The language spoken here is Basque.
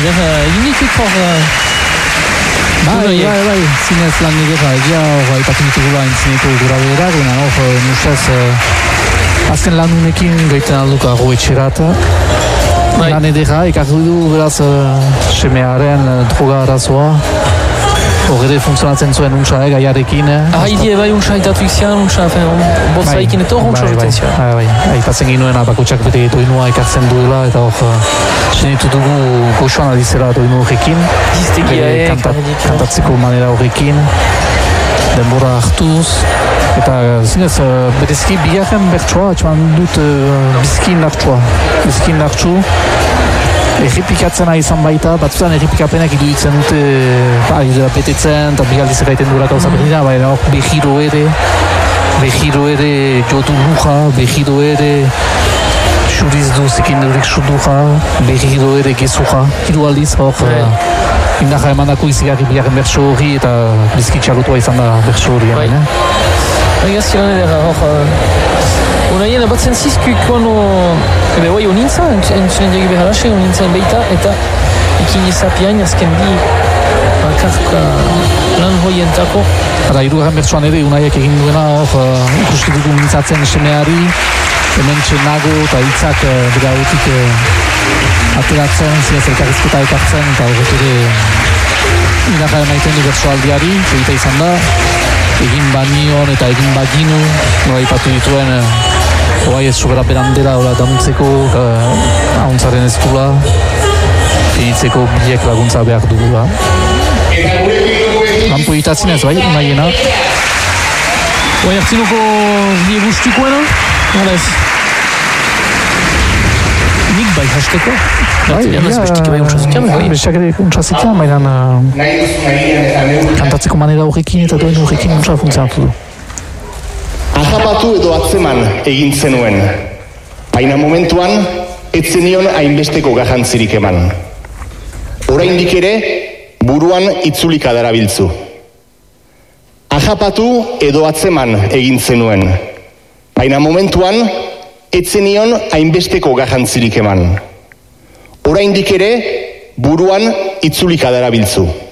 egin dituk hor... Bai, zinez lan nidera, egia hor aipatu ditugula entzineko gura berak, hor nusaz azken lanunekin gaiten alduka arro etxerat. Lan edera, ekarri du beraz semearen droga arazoa. Hor ere funtzionatzen zuen untsa gaiarekin. Haidie bai untsa haitatu izian, botzaikin eto untsa horretzen zian. Bai, aipatzen ginuen bakotxak bete doinua ekartzen duela eta hor senitu dugu goxoan adizela doinu horrekin. Kantatzeko manera horrekin, denbora hartuz. Eta zinez, berezki bigarren bertsoa, etxuan dut bizkin hartzu. Errepikatzen izan baita, batzutan errepikapenak iduditzen dute betetzen, eta bigaldiz egiten duela gauza berdina, baina hor behiro ere jodu luja, behiro ere xuriz duzekin durik suduja, behiro ere gezuja, hiru aldiz hor indaja emandako izigarri bigarren bertso hori eta bizkitxalutua izan da bertso hori. Egazki lan edera hor... Unaien abatzen zizkuikoan onintza, entzunen diagi beharase, onintzaen beita, eta ikin izapiain azken bi karka lan hoientako. Eta hirugarren bertsoan ere, unaiek egin duena hor ikusti dugu mintzatzen semeari, hemen nago eta hitzak bera hautik ateratzen, zinez elkarrizketa ekartzen, eta horret ere indaja emaiten du bertsoaldiari, egita izan da, egin banion eta egin baginu, nola ipatu dituen oai ez sobera berandera dantzeko ahontzaren ez dula, finitzeko biek laguntza behar dugula. Lampu egitatzen ez bai, unaiena. Oai hartzinuko die guztikoena, gara ez. Nik bai hasteko. Bestik bai untsazitzen, bai? Bestak ere untsazitzen, baina kantatzeko manera horrekin eta doin horrekin untsa funtzionatu du. Ahapatu edo atzeman egin zenuen, baina momentuan ez zenion hainbesteko garrantzirik eman. Oraindik ere buruan itzulika darabiltzu. Ahapatu edo atzeman egin zenuen, baina momentuan ez zenion hainbesteko garrantzirik eman. Oraindik ere buruan itzulika darabiltzu.